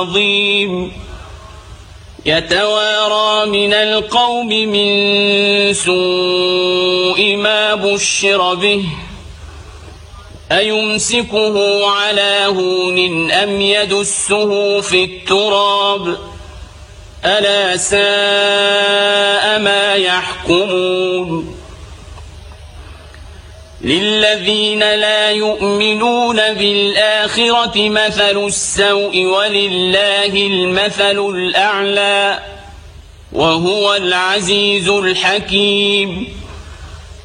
عظيم يتوارى من القوم من سوء ما بشر به أيمسكه على هون أم يدسه في التراب ألا ساء ما يحكمون للذين لا يؤمنون بالآخرة مثل السوء ولله المثل الأعلى وهو العزيز الحكيم